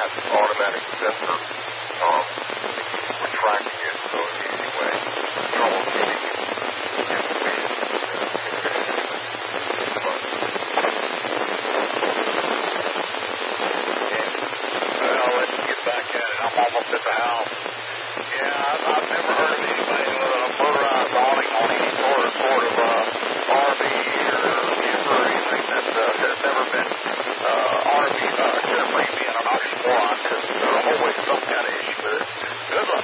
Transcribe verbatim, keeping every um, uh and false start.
that automatic sensor um, retracting it, so it's an easy way troubleshooting information. Well, let's get back at it. I'm almost at the house. Yeah, I've, I've never heard of anybody with a motorized awning on any sort of, sort of uh, R V or camper or anything that uh, has never been uh, R V uh, carefree being an oxymoron, because there's always some kind of issue with it. Good